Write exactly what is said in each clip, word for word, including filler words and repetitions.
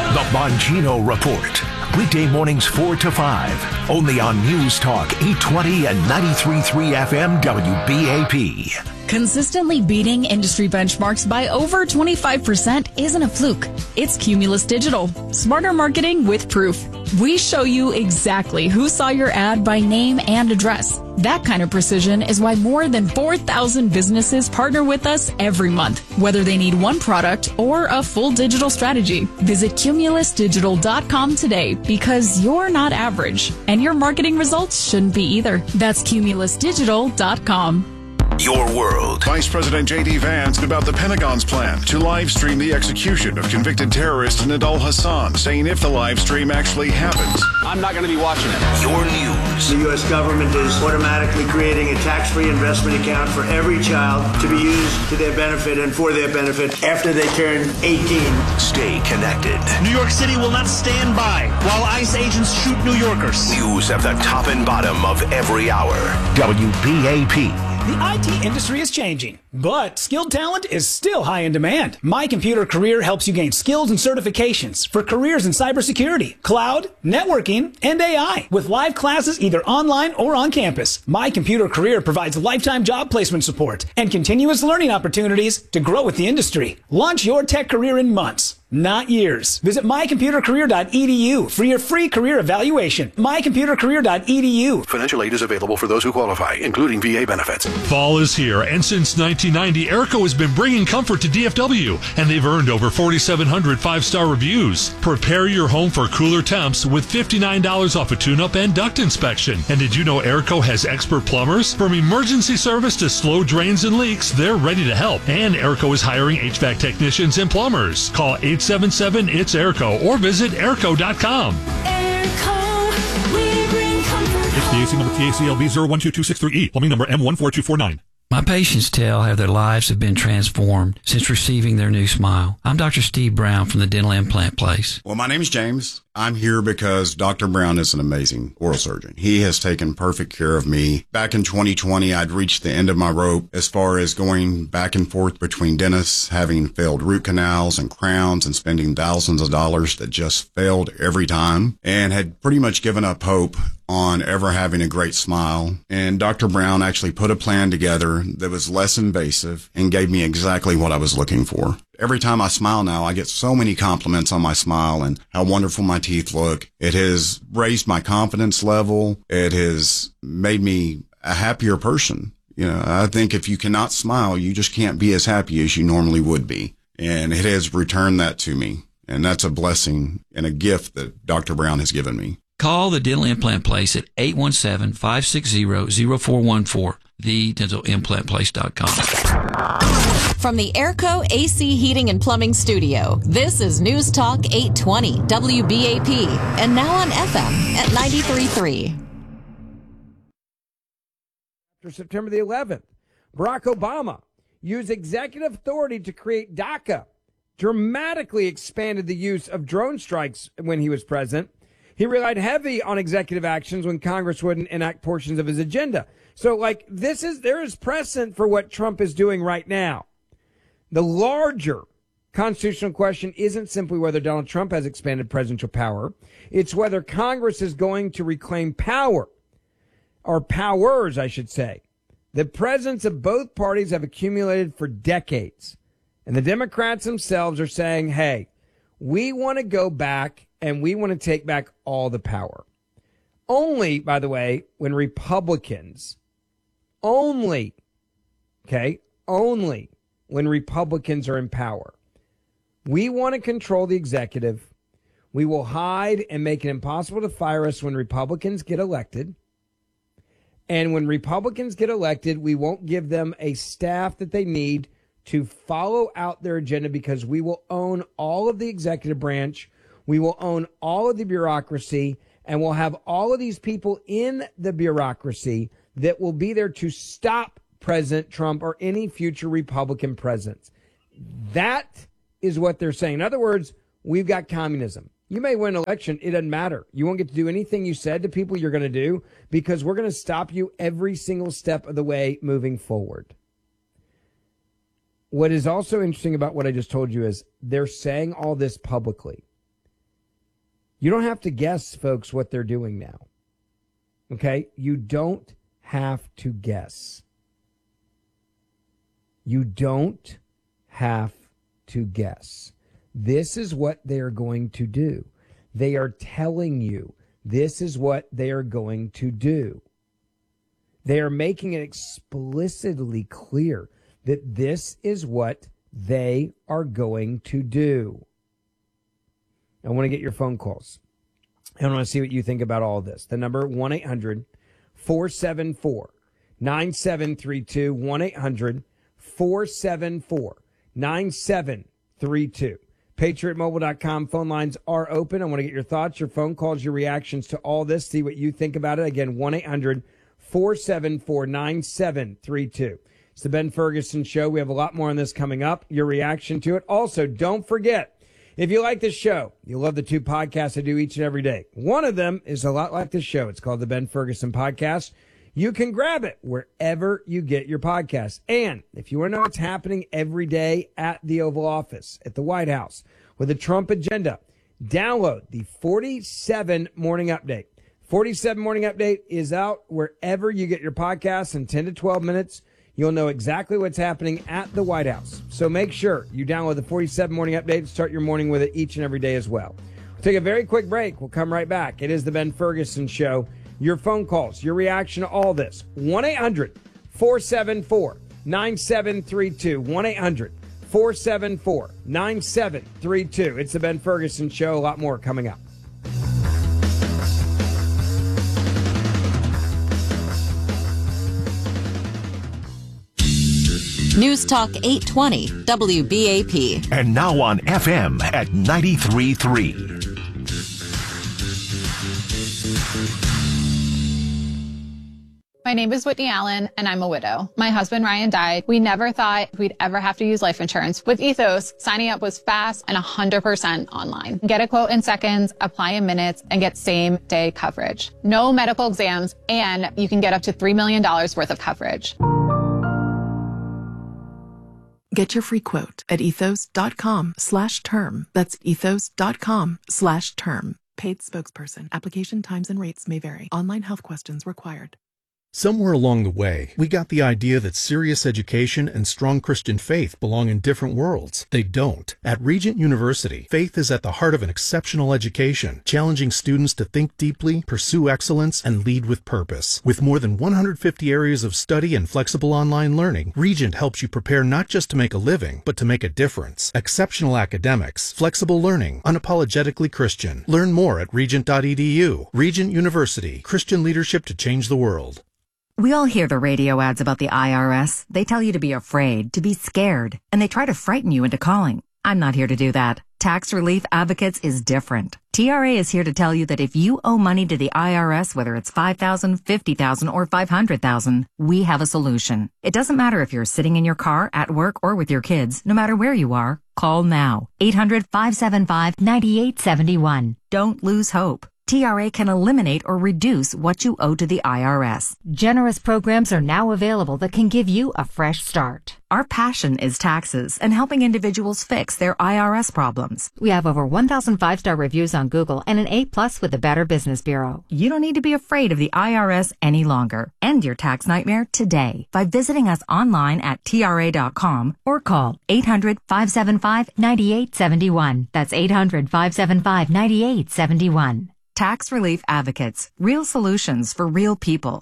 The Bongino Report. Weekday mornings four to five. Only on News Talk eight twenty and ninety-three point three F M W B A P. Consistently beating industry benchmarks by over twenty-five percent isn't a fluke. It's Cumulus Digital. Smarter marketing with proof. We show you exactly who saw your ad by name and address. That kind of precision is why more than four thousand businesses partner with us every month, whether they need one product or a full digital strategy. Visit cumulus digital dot com today because you're not average, and your marketing results shouldn't be either. That's cumulus digital dot com. Your world. Vice President J D. Vance about the Pentagon's plan to live stream the execution of convicted terrorist Nidal Hassan, saying if the live stream actually happens, I'm not going to be watching it. Your news. The U S government is automatically creating a tax-free investment account for every child to be used to their benefit and for their benefit after they turn eighteen. Stay connected. New York City will not stand by while ICE agents shoot New Yorkers. News at the top and bottom of every hour. W B A P. The I T industry is changing, but skilled talent is still high in demand. My Computer Career helps you gain skills and certifications for careers in cybersecurity, cloud, networking, and A I with live classes either online or on campus. My Computer Career provides lifetime job placement support and continuous learning opportunities to grow with the industry. Launch your tech career in months, not years. Visit my computer career dot e d u for your free career evaluation. my computer career dot e d u. Financial aid is available for those who qualify, including V A benefits. Fall is here, and since nineteen ninety, Airco has been bringing comfort to D F W, and they've earned over forty-seven hundred five-star reviews. Prepare your home for cooler temps with fifty-nine dollars off a tune-up and duct inspection. And did you know Airco has expert plumbers? From emergency service to slow drains and leaks, they're ready to help. And Airco is hiring H V A C technicians and plumbers. Call eight seven seven, it's Airco or visit airco dot com. Airco, we bring comfort. H V A C number T A C L B zero one two two six three E. Plumbing number M one four two four nine. My patients tell how their lives have been transformed since receiving their new smile. I'm Doctor Steve Brown from the Dental Implant Place. Well, my name is James. I'm here because Doctor Brown is an amazing oral surgeon. He has taken perfect care of me. Back in twenty twenty, I'd reached the end of my rope as far as going back and forth between dentists, having failed root canals and crowns and spending thousands of dollars that just failed every time, and had pretty much given up hope on ever having a great smile. And Doctor Brown actually put a plan together that was less invasive and gave me exactly what I was looking for. Every time I smile now, I get so many compliments on my smile and how wonderful my teeth look. It has raised my confidence level. It has made me a happier person. You know, I think if you cannot smile, you just can't be as happy as you normally would be. And it has returned that to me. And that's a blessing and a gift that Doctor Brown has given me. Call the Dental Implant Place at eight one seven, five six zero, zero four one four, the dental implant place dot com. From the Airco A C Heating and Plumbing Studio, this is News Talk eight twenty W B A P, and now on F M at ninety-three point three. After September the eleventh, Barack Obama used executive authority to create DACA, dramatically expanded the use of drone strikes when he was president. He relied heavy on executive actions when Congress wouldn't enact portions of his agenda. So, like, this is, there is precedent for what Trump is doing right now. The larger constitutional question isn't simply whether Donald Trump has expanded presidential power. It's whether Congress is going to reclaim power, or powers, I should say. The presidents of both parties have accumulated for decades. And the Democrats themselves are saying, hey, we want to go back and we want to take back all the power. Only, by the way, when Republicans, only, okay, only when Republicans are in power. We want to control the executive. We will hide and make it impossible to fire us when Republicans get elected. And when Republicans get elected, we won't give them a staff that they need to follow out their agenda because we will own all of the executive branch. We will own all of the bureaucracy, and we'll have all of these people in the bureaucracy that will be there to stop President Trump or any future Republican presidents. That is what they're saying. In other words, we've got communism. You may win an election. It doesn't matter. You won't get to do anything you said to people you're going to do because we're going to stop you every single step of the way moving forward. What is also interesting about what I just told you is they're saying all this publicly. You don't have to guess, folks, what they're doing now. Okay? You don't have to guess. You don't have to guess. This is what they're going to do. They are telling you this is what they are going to do. They are making it explicitly clear that this is what they are going to do. I want to get your phone calls. I want to see what you think about all of this. The number one eight hundred four seven four nine seven three two, one eight hundred four seven four nine seven three two. patriot mobile dot com phone lines are open. I want to get your thoughts, your phone calls, your reactions to all this. See what you think about it. Again, one eight hundred four seven four nine seven three two. It's the Ben Ferguson Show. We have a lot more on this coming up. Your reaction to it. Also, don't forget, if you like this show, you love the two podcasts I do each and every day. One of them is a lot like this show. It's called the Ben Ferguson Podcast. You can grab it wherever you get your podcasts. And if you want to know what's happening every day at the Oval Office, at the White House, with the Trump agenda, download the forty-seven Morning Update. forty-seven Morning Update is out wherever you get your podcasts in ten to twelve minutes. You'll know exactly what's happening at the White House. So make sure you download the forty-seven Morning Update and start your morning with it each and every day as well. We'll take a very quick break. We'll come right back. It is the Ben Ferguson Show. Your phone calls, your reaction to all this. one eight hundred four seven four nine seven three two. one eight hundred four seven four nine seven three two. It's the Ben Ferguson Show. A lot more coming up. News Talk eight twenty, W B A P. And now on F M at ninety-three point three. My name is Whitney Allen, and I'm a widow. My husband, Ryan, died. We never thought we'd ever have to use life insurance. With Ethos, signing up was fast and one hundred percent online. Get a quote in seconds, apply in minutes, and get same-day coverage. No medical exams, and you can get up to three million dollars worth of coverage. Get your free quote at ethos.com slash term. That's ethos.com slash term. Paid spokesperson. Application times and rates may vary. Online health questions required. Somewhere along the way, we got the idea that serious education and strong Christian faith belong in different worlds. They don't. At Regent University, faith is at the heart of an exceptional education, challenging students to think deeply, pursue excellence, and lead with purpose. With more than one hundred fifty areas of study and flexible online learning, Regent helps you prepare not just to make a living, but to make a difference. Exceptional academics, flexible learning, unapologetically Christian. Learn more at regent dot e d u. Regent University, Christian leadership to change the world. We all hear the radio ads about the I R S. They tell you to be afraid, to be scared, and they try to frighten you into calling. I'm not here to do that. Tax Relief Advocates is different. T R A is here to tell you that if you owe money to the I R S, whether it's five thousand dollars, fifty thousand dollars, or five hundred thousand dollars, we have a solution. It doesn't matter if you're sitting in your car, at work, or with your kids. No matter where you are, call now. eight hundred five seven five nine eight seven one. Don't lose hope. T R A can eliminate or reduce what you owe to the I R S. Generous programs are now available that can give you a fresh start. Our passion is taxes and helping individuals fix their I R S problems. We have over one thousand five-star reviews on Google and an A plus with the Better Business Bureau. You don't need to be afraid of the I R S any longer. End your tax nightmare today by visiting us online at T R A dot com or call eight hundred five seven five nine eight seven one. That's eight hundred five seven five nine eight seven one. Tax Relief Advocates. Real solutions for real people.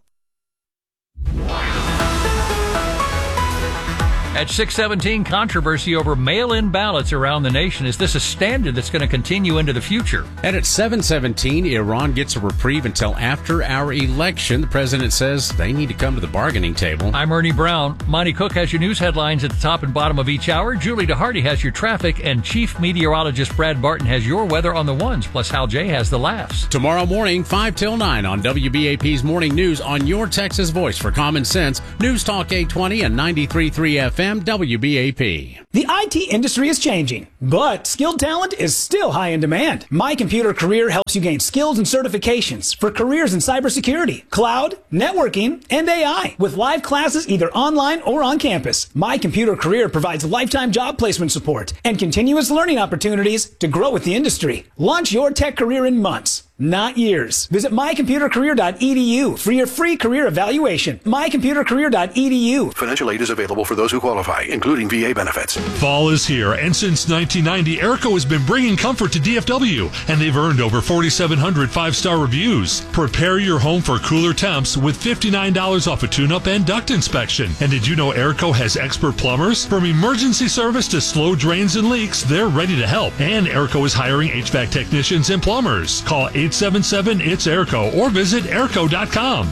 At six seventeen, controversy over mail-in ballots around the nation. Is this a standard that's going to continue into the future? And at seven seventeen, Iran gets a reprieve until after our election. The president says they need to come to the bargaining table. I'm Ernie Brown. Monty Cook has your news headlines at the top and bottom of each hour. Julie DeHardy has your traffic, and Chief Meteorologist Brad Barton has your weather on the ones. Plus, Hal J has the laughs. Tomorrow morning, five till nine on W B A P's Morning News on your Texas Voice for Common Sense. News Talk eight twenty and ninety-three point three F M. M, W B A P. The I T industry is changing, but skilled talent is still high in demand. My Computer Career helps you gain skills and certifications for careers in cybersecurity, cloud, networking, and A I. With live classes either online or on campus, My Computer Career provides lifetime job placement support and continuous learning opportunities to grow with the industry. Launch your tech career in months, not years. Visit my computer career dot e d u for your free career evaluation. my computer career dot e d u. Financial aid is available for those who qualify, including V A benefits. Fall is here, and since nineteen ninety, Airco has been bringing comfort to D F W, and they've earned over forty-seven hundred five-star reviews. Prepare your home for cooler temps with fifty-nine dollars off a tune-up and duct inspection. And did you know Airco has expert plumbers? From emergency service to slow drains and leaks, they're ready to help. And Airco is hiring H V A C technicians and plumbers. Call eight seven seven, I T S Airco or visit airco dot com.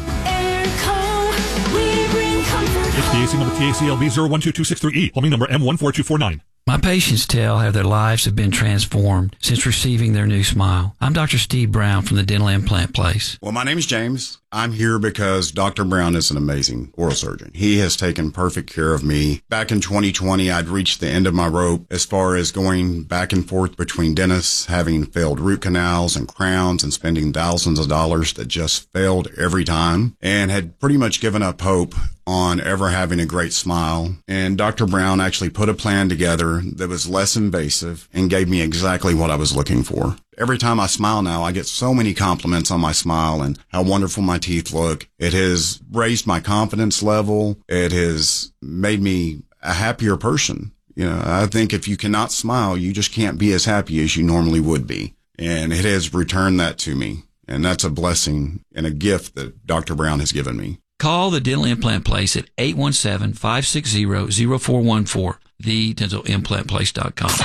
Airco, we bring comfort. It's D A C number T A C L B zero one two two six three E. Plumbing number M one four two four nine. My patients tell how their lives have been transformed since receiving their new smile. I'm Doctor Steve Brown from the Dental Implant Place. Well, my name is James. I'm here because Doctor Brown is an amazing oral surgeon. He has taken perfect care of me. Back in twenty twenty, I'd reached the end of my rope as far as going back and forth between dentists, having failed root canals and crowns and spending thousands of dollars that just failed every time, and had pretty much given up hope on ever having a great smile. And Doctor Brown actually put a plan together that was less invasive and gave me exactly what I was looking for. Every time I smile now, I get so many compliments on my smile and how wonderful my teeth look. It has raised my confidence level. It has made me a happier person. You know, I think if you cannot smile, you just can't be as happy as you normally would be. And it has returned that to me. And that's a blessing and a gift that Doctor Brown has given me. Call the Dental Implant Place at eight one seven, five six zero, zero four one four, the dental implant place dot com.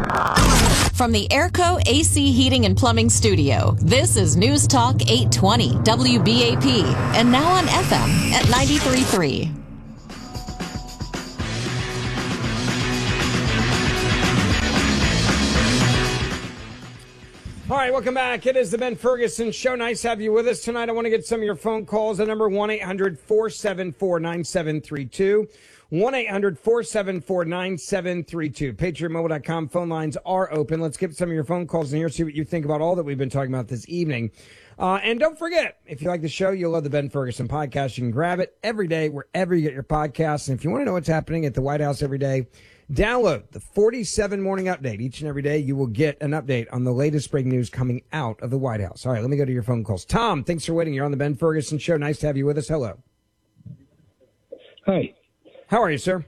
From the Airco A C Heating and Plumbing Studio, this is News Talk eight twenty W B A P, and now on F M at ninety-three point three. All right, welcome back. It is the Ben Ferguson Show. Nice to have you with us tonight. I want to get some of your phone calls. The number one eight hundred, four seven four, nine seven three two. one eight hundred, four seven four, nine seven three two. patriot mobile dot com phone lines are open. Let's get some of your phone calls in here, see what you think about all that we've been talking about this evening. Uh, and don't forget, if you like the show, you'll love the Ben Ferguson podcast. You can grab it every day wherever you get your podcasts. And if you want to know what's happening at the White House every day, download the forty-seven Morning Update. Each and every day, you will get an update on the latest breaking news coming out of the White House. All right, let me go to your phone calls. Tom, thanks for waiting. You're on the Ben Ferguson Show. Nice to have you with us. Hello. Hi. How are you, sir?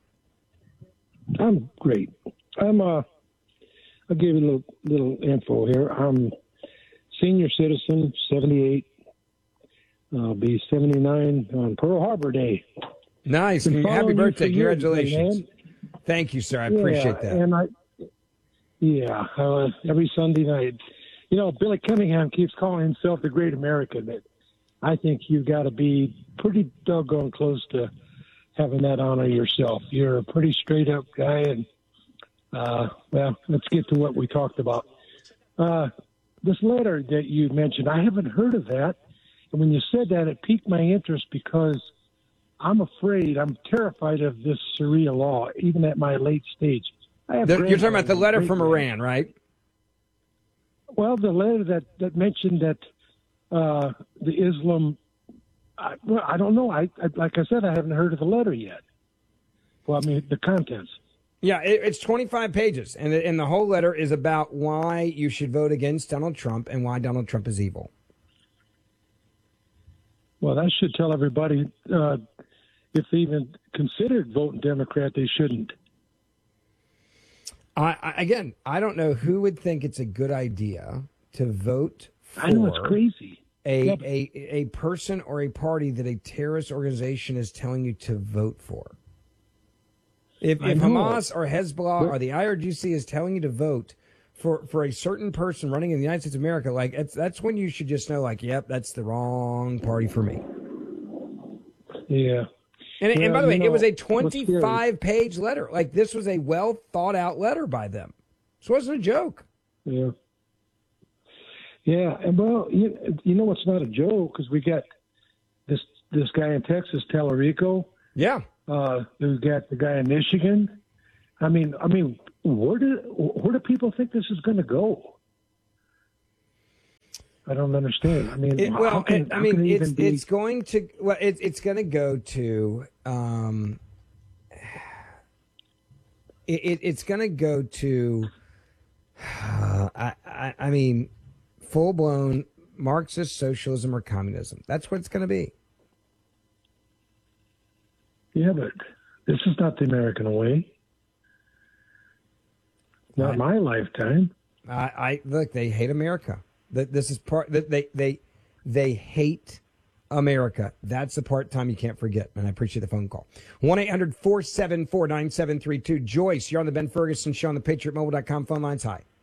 I'm great. I'm, uh, I'll give you a little, little info here. I'm senior citizen, seventy-eight. I'll be seventy-nine on Pearl Harbor Day. Nice. Been Happy birthday. Years, Congratulations. man. Thank you, sir. I Yeah, appreciate that. And I, yeah, uh, every Sunday night. You know, Billy Cunningham keeps calling himself the Great American. But I think you've got to be pretty doggone close to having that honor yourself. You're a pretty straight up guy. And, uh, well, let's get to what we talked about. Uh, this letter that you mentioned, I haven't heard of that. And when you said that, it piqued my interest because I'm afraid, I'm terrified of this Sharia law, even at my late stage. I have The- you're talking about the grandparents, letter from great-grand- Iran, right? Well, the letter that, that mentioned that uh, the Islam, I, well, I don't know. I, I like I said, I haven't heard of the letter yet. Well, I mean, the contents. Yeah, it, it's twenty-five pages, and the, and the whole letter is about why you should vote against Donald Trump and why Donald Trump is evil. Well, that should tell everybody uh, if they even considered voting Democrat, they shouldn't. I, I, again, I don't know who would think it's a good idea to vote for I know it's crazy. A, Yeah, but- a, a person or a party that a terrorist organization is telling you to vote for. If, I if know. Hamas or Hezbollah But- or the I R G C is telling you to vote for, for a certain person running in the United States of America, like it's, that's when you should just know, like, yep, that's the wrong party for me. Yeah. And, Yeah, and by the way, you know, it was a what's scary- twenty-five page letter. Like, this was a well thought out letter by them. This wasn't a joke. Yeah. Yeah, and well, you, you know what's not a joke because we got this this guy in Texas, Tallarico. Yeah. Uh, we got the guy in Michigan. I mean, I mean, where do where do people think this is going to go? I don't understand. I mean, It, well, how can, it, I how mean, can it it's even be? it's going to well, it, it's going to go to um, it, it, it's going to go to uh, I, I I mean, full blown Marxist socialism or communism. That's what it's going to be. Yeah, but this is not the American way. Not I- my lifetime. I, I look. They hate America. That this is part that they they they hate America. That's the part time you can't forget. And I appreciate the phone call. one eight hundred four seven four nine seven three two. Joyce, you're on the Ben Ferguson Show on the Patriot Mobile dot com phone lines. Hi,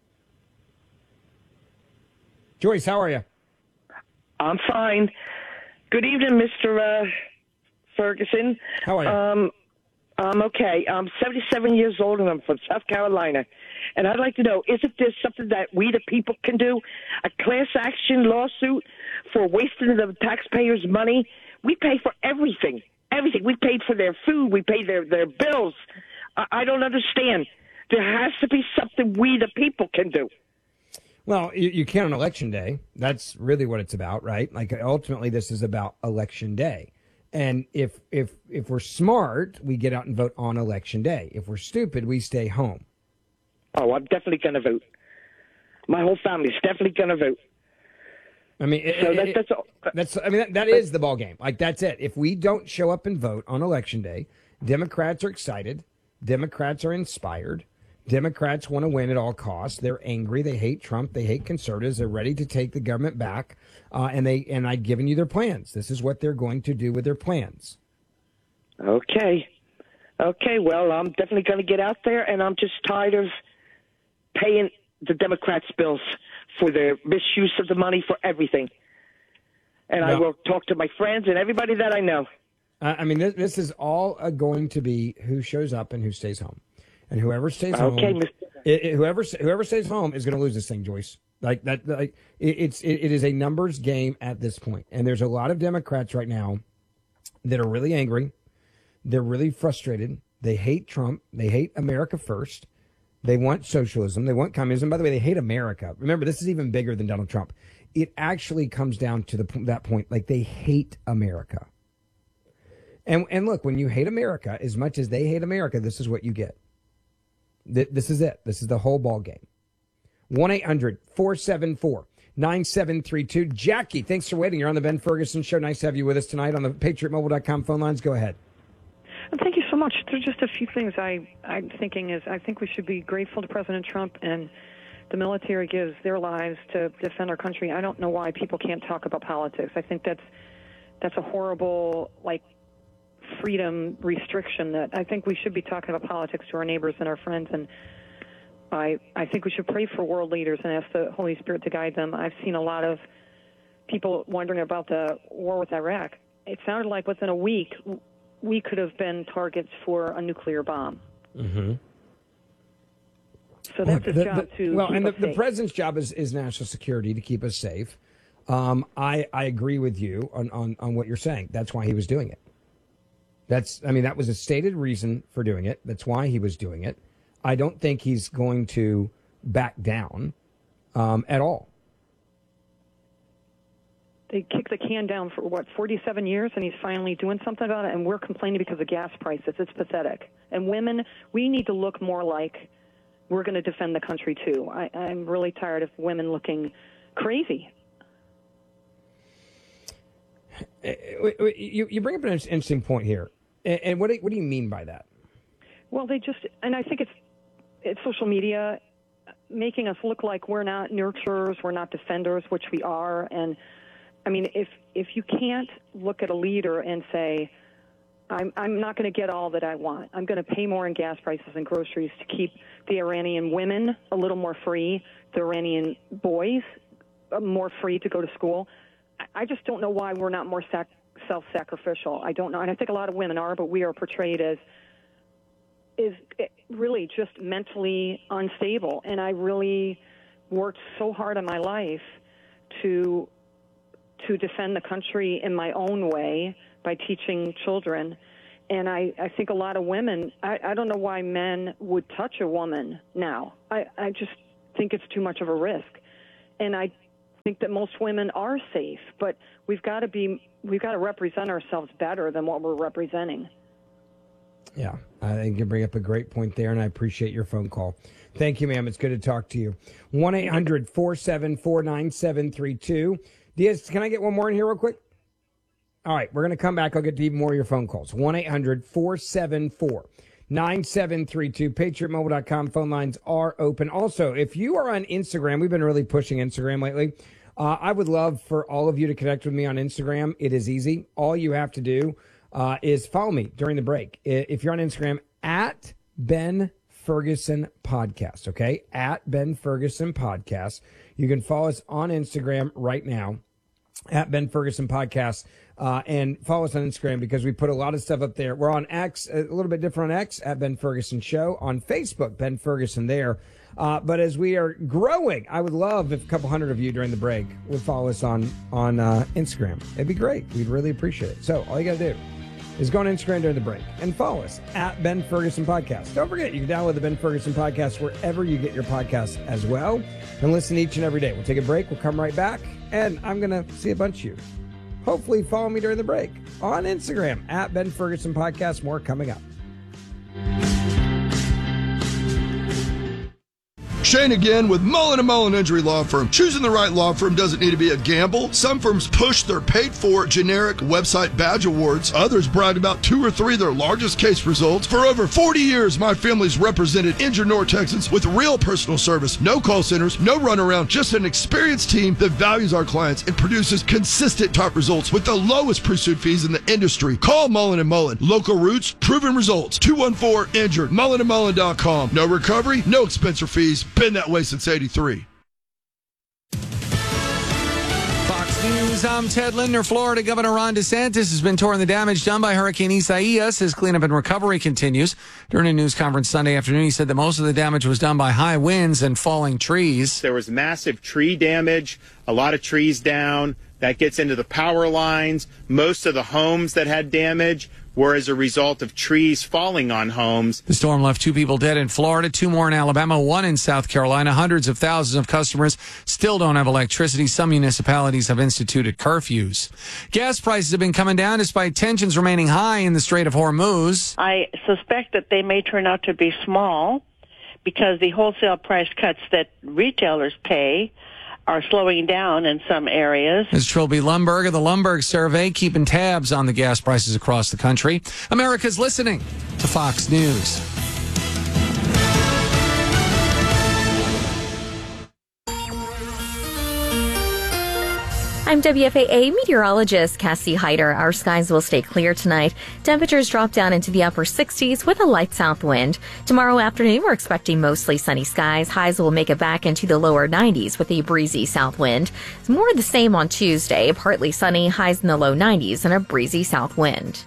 Joyce. How are you? I'm fine. Good evening, Mister Uh, Ferguson. How are you? Um, I'm okay. I'm seventy-seven years old and I'm from South Carolina. And I'd like to know, isn't there something that we the people can do? A class action lawsuit for wasting the taxpayers' money? We pay for everything. Everything. We paid for their food. We pay their, their bills. I, I don't understand. There has to be something we the people can do. Well, you, you can on election day. That's really what it's about, right? Like ultimately, this is about election day. And if if if we're smart, we get out and vote on election day. If we're stupid, we stay home. Oh, I'm definitely going to vote. My whole family's definitely going to vote. I mean, it, So it- that- it- that's all. that's. I mean, that, that is the ball game. Like that's it. If we don't show up and vote on election day, Democrats are excited. Democrats are inspired. Democrats want to win at all costs. They're angry. They hate Trump. They hate conservatives. They're ready to take the government back. Uh, and they and I've given you their plans. This is what they're going to do with their plans. Okay. Okay, well, I'm definitely going to get out there, and I'm just tired of paying the Democrats' bills for their misuse of the money for everything. And I Well- will talk to my friends and everybody that I know. Uh, I mean, this, this is all uh, going to be who shows up and who stays home, and whoever stays Okay, home, Mister it, it- whoever whoever stays home is going to lose this thing, Joyce. Like that, like it, it's it, it is a numbers game at this point, and there's a lot of Democrats right now that are really angry. They're really frustrated. They hate Trump. They hate America first. They want socialism. They want communism. By the way, they hate America. Remember, this is even bigger than Donald Trump. It actually comes down to the that point. Like they hate America. And and look, when you hate America as much as they hate America, this is what you get. Th- This is it. This is the whole ball game. one eight hundred four seven four nine seven three two. Jackie, thanks for waiting. You're on the Ben Ferguson Show. Nice to have you with us tonight on the Patriot Mobile dot com phone lines. Go ahead. Thank you so much. There's just a few things I, I'm thinking is I think we should be grateful to President Trump and the military gives their lives to defend our country. I don't know why people can't talk about politics. I think that's that's a horrible, like, freedom restriction that I think we should be talking about politics to our neighbors and our friends. And I, I think we should pray for world leaders and ask the Holy Spirit to guide them. I've seen a lot of people wondering about the war with Iraq. It sounded like within a week we could have been targets for a nuclear bomb. Mm-hmm. So that's Look, his the- job the- to well, keep and the, us the safe. president's job is, is national security to keep us safe. Um, I I agree with you on, on on what you're saying. That's why he was doing it. That's I mean that was a stated reason for doing it. That's why he was doing it. I don't think he's going to back down um, at all. They kicked the can down for, what, forty-seven years, and he's finally doing something about it, and we're complaining because of gas prices. It's pathetic. And women, we need to look more like we're going to defend the country, too. I, I'm really tired of women looking crazy. Uh, You, you bring up an interesting point here. And, and what, do, what do you mean by that? Well, they just, and I think it's it's social media making us look like we're not nurturers, we're not defenders, which we are. And I mean, if if you can't look at a leader and say, I'm I'm not going to get all that I want, I'm going to pay more in gas prices and groceries to keep the Iranian women a little more free, the Iranian boys uh, more free to go to school. I, I just don't know why we're not more sac- self-sacrificial. I don't know, and I think a lot of women are, but we are portrayed as is really just mentally unstable. And I really worked so hard in my life to to defend the country in my own way by teaching children. And I, I think a lot of women, I, I don't know why men would touch a woman now. I, I just think it's too much of a risk. And I think that most women are safe, but we've got to be, we've got to represent ourselves better than what we're representing. Yeah, I think you bring up a great point there, and I appreciate your phone call. Thank you, ma'am. It's good to talk to you. one eight hundred four seven four nine seven three two. Diaz, can I get one more in here real quick? All right, we're going to come back. I'll get to even more of your phone calls. one eight hundred four seven four nine seven three two. patriot mobile dot com phone lines are open. Also, if you are on Instagram, we've been really pushing Instagram lately. Uh, I would love for all of you to connect with me on Instagram. It is easy. All you have to do uh, is follow me during the break. If you're on Instagram, at Ben Ferguson Podcast, okay? At Ben Ferguson Podcast. You can follow us on Instagram right now, at Ben Ferguson Podcast. Uh, and follow us on Instagram because we put a lot of stuff up there. We're on X, a little bit different on X, at Ben Ferguson Show. On Facebook, Ben Ferguson there. Uh, but as we are growing, I would love if a couple hundred of you during the break would follow us on, on uh, Instagram. It'd be great. We'd really appreciate it. So all you got to do is go on Instagram during the break and follow us at Ben Ferguson Podcast. Don't forget, you can download the Ben Ferguson Podcast wherever you get your podcasts as well and listen each and every day. We'll take a break. We'll come right back, and I'm going to see a bunch of you. Hopefully follow me during the break on Instagram at Ben Ferguson Podcast. More coming up. Shane again with Mullen and Mullen Injury Law Firm. Choosing the right law firm doesn't need to be a gamble. Some firms push their paid-for generic website badge awards. Others brag about two or three of their largest case results. For over forty years, my family's represented injured North Texans with real personal service. No call centers, no runaround, just an experienced team that values our clients and produces consistent top results with the lowest pre-suit fees in the industry. Call Mullen and Mullen. Local roots, proven results. two one four injured. mullen and mullen dot com. No recovery, no expense or fees. Been that way since eighty-three. Fox News, I'm Ted Lindner. Florida Governor Ron DeSantis has been touring the damage done by Hurricane Isaias. His cleanup and recovery continues. During a news conference Sunday afternoon, he said that most of the damage was done by high winds and falling trees. There was massive tree damage, a lot of trees down. That gets into the power lines. Most of the homes that had damage were as a result of trees falling on homes. The storm left two people dead in Florida, two more in Alabama, one in South Carolina. Hundreds of thousands of customers still don't have electricity. Some municipalities have instituted curfews. Gas prices have been coming down despite tensions remaining high in the Strait of Hormuz. I suspect that they may turn out to be small because the wholesale price cuts that retailers pay are slowing down in some areas. As Trilby Lumberg of the Lumberg Survey, keeping tabs on the gas prices across the country. America's listening to Fox News. I'm W F A A meteorologist Cassie Hyder. Our skies will stay clear tonight. Temperatures drop down into the upper sixties with a light south wind. Tomorrow afternoon, we're expecting mostly sunny skies. Highs will make it back into the lower nineties with a breezy south wind. It's more of the same on Tuesday. Partly sunny, highs in the low nineties and a breezy south wind.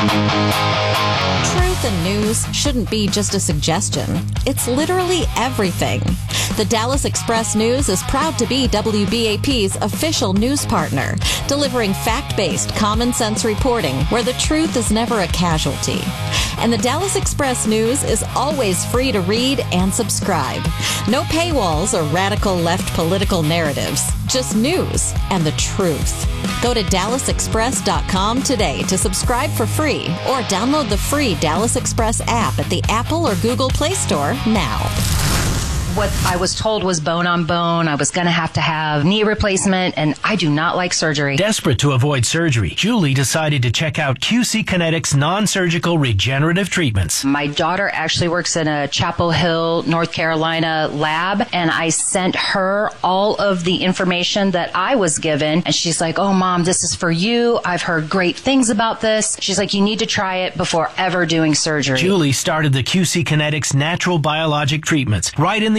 Truth and news shouldn't be just a suggestion. It's literally everything. The Dallas Express News is proud to be W B A P's official news partner, delivering fact-based, common-sense reporting where the truth is never a casualty. And the Dallas Express News is always free to read and subscribe. No paywalls or radical left political narratives, just news and the truth. Go to dallas express dot com today to subscribe for free or download the free Dallas Express app at the Apple or Google Play Store now. What I was told was bone on bone. I was going to have to have knee replacement, and I do not like surgery. Desperate to avoid surgery, Julie decided to check out Q C Kinetics non-surgical regenerative treatments. My daughter actually works in a Chapel Hill, North Carolina lab, and I sent her all of the information that I was given, and she's like, oh, Mom, this is for you. I've heard great things about this. She's like, you need to try it before ever doing surgery. Julie started the Q C Kinetics natural biologic treatments right in the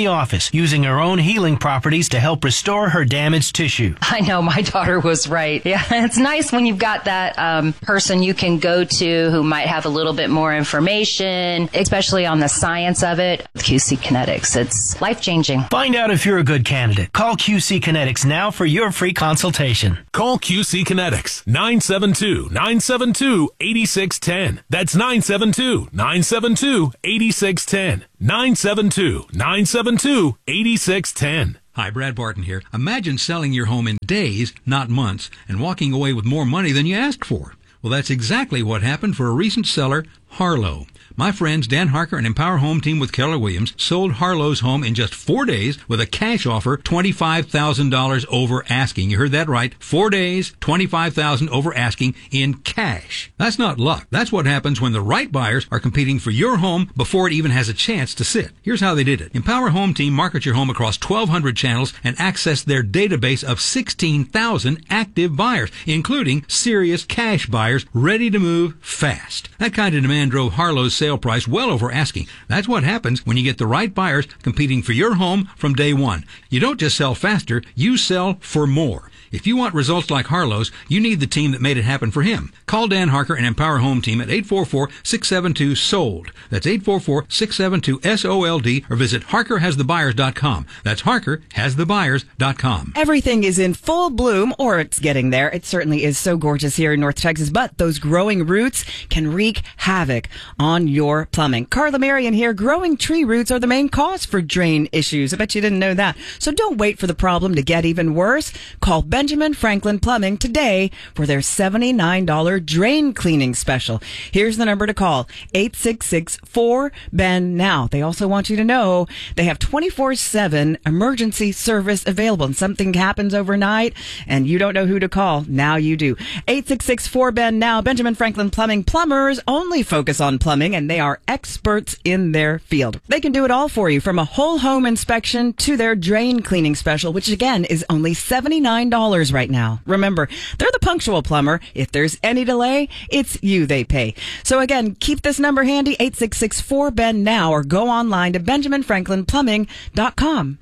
the office, using her own healing properties to help restore her damaged tissue. I know, my daughter was right. Yeah, it's nice when you've got that um, person you can go to who might have a little bit more information, especially on the science of it. Q C Kinetics, it's life-changing. Find out if you're a good candidate. Call Q C Kinetics now for your free consultation. Call Q C Kinetics, nine seven two, nine seven two, eight six one zero. That's nine seven two, nine seven two, eight six one zero. nine seven two, nine seven two, eight six one zero. Hi, Brad Barton here. Imagine selling your home in days, not months, and walking away with more money than you asked for. Well, that's exactly what happened for a recent seller, Harlow. My friends Dan Harker and Empower Home Team with Keller Williams sold Harlow's home in just four days with a cash offer twenty-five thousand dollars over asking. You heard that right. Four days, twenty-five thousand dollars over asking in cash. That's not luck. That's what happens when the right buyers are competing for your home before it even has a chance to sit. Here's how they did it. Empower Home Team market your home across twelve hundred channels and access their database of sixteen thousand active buyers, including serious cash buyers ready to move fast. That kind of demand drove Harlow's sale price well over asking. That's what happens when you get the right buyers competing for your home from day one. You don't just sell faster, you sell for more. If you want results like Harlow's, you need the team that made it happen for him. Call Dan Harker and Empower Home Team at eight four four, six seven two, S O L D. That's eight four four, six seven two, S O L D, or visit Harker Has The Buyers dot com. That's Harker Has The Buyers dot com. Everything is in full bloom, or it's getting there. It certainly is so gorgeous here in North Texas, but those growing roots can wreak havoc on your plumbing. Carla Marion here. Growing tree roots are the main cause for drain issues. I bet you didn't know that. So don't wait for the problem to get even worse. Call Ben Benjamin Franklin Plumbing today for their seventy-nine dollars drain cleaning special. Here's the number to call, eight six six, four, B E N now. They also want you to know they have twenty-four seven emergency service available. And something happens overnight and you don't know who to call. Now you do. eight six six, four, B E N now. Benjamin Franklin Plumbing. Plumbers only focus on plumbing, and they are experts in their field. They can do it all for you, from a whole home inspection to their drain cleaning special, which again is only seventy-nine dollars right now. Remember, they're the punctual plumber. If there's any delay, it's you they pay. So again, keep this number handy, eight six six, four, B E N now, or go online to benjamin franklin plumbing dot com.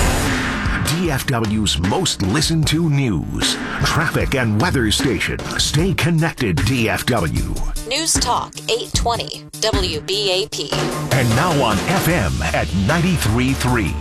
D F W's most listened to news, traffic, and weather station. Stay connected, D F W. News Talk eight twenty W B A P. And now on F M at ninety-three point three.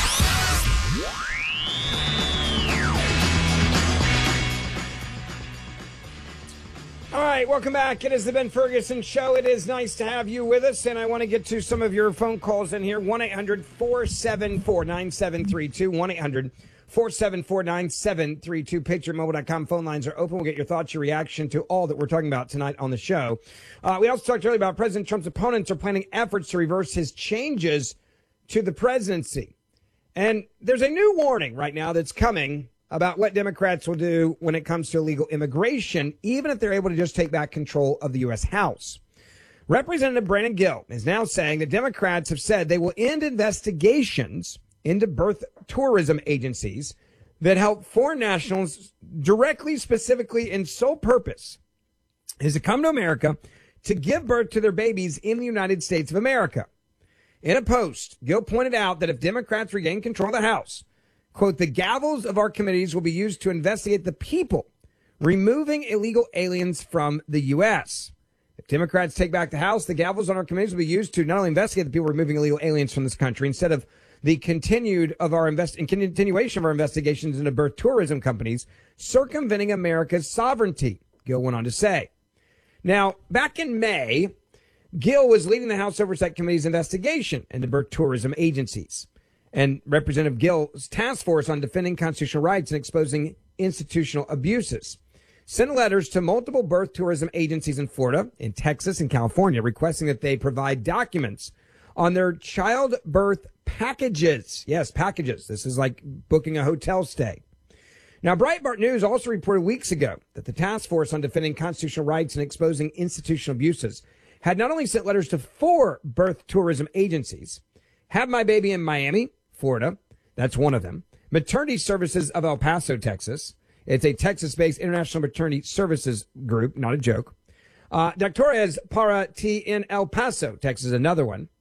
All right, welcome back. It is the Ben Ferguson Show. It is nice to have you with us, and I want to get to some of your phone calls in here. one eight hundred, four seven four, nine seven three two. one eight hundred, four seven four, nine seven three two. patriot mobile dot com phone lines are open. We'll get your thoughts, your reaction to all that we're talking about tonight on the show. Uh, we also talked earlier about President Trump's opponents are planning efforts to reverse his changes to the presidency. And there's a new warning right now that's coming about what Democrats will do when it comes to illegal immigration, even if they're able to just take back control of the U S House. Representative Brandon Gill is now saying that Democrats have said they will end investigations into birth tourism agencies that help foreign nationals directly, specifically, and sole purpose is to come to America to give birth to their babies in the United States of America. In a post, Gill pointed out that if Democrats regain control of the House, quote, the gavels of our committees will be used to investigate the people removing illegal aliens from the U S. If Democrats take back the House, the gavels on our committees will be used to not only investigate the people removing illegal aliens from this country, instead of the continued of our invest in continuation of our investigations into birth tourism companies circumventing America's sovereignty, Gill went on to say. Now, back in May, Gill was leading the House Oversight Committee's investigation into birth tourism agencies. And Representative Gill's task force on defending constitutional rights and exposing institutional abuses sent letters to multiple birth tourism agencies in Florida, in Texas, and California, requesting that they provide documents on their childbirth packages. Yes, packages. This is like booking a hotel stay. Now, Breitbart News also reported weeks ago that the task force on defending constitutional rights and exposing institutional abuses had not only sent letters to four birth tourism agencies, Have My Baby in Miami, Florida, that's one of them. Maternity Services of El Paso, Texas. It's a Texas-based international maternity services group, not a joke. Uh, Doctores para Ti in El Paso, Texas, another one.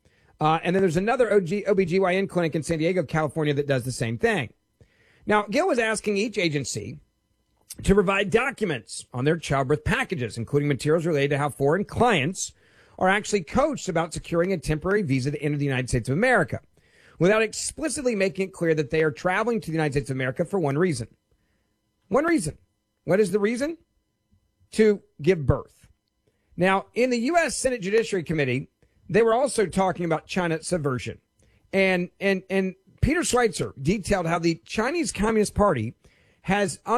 Uh, and then there's another O G, O B G Y N clinic in San Diego, California that does the same thing. Now, Gil was asking each agency to provide documents on their childbirth packages, including materials related to how foreign clients are actually coached about securing a temporary visa to enter the United States of America, without explicitly making it clear that they are traveling to the United States of America for one reason. One reason. What is the reason? To give birth. Now, in the U S Senate Judiciary Committee, they were also talking about China subversion. And, and, and Peter Schweitzer detailed how the Chinese Communist Party has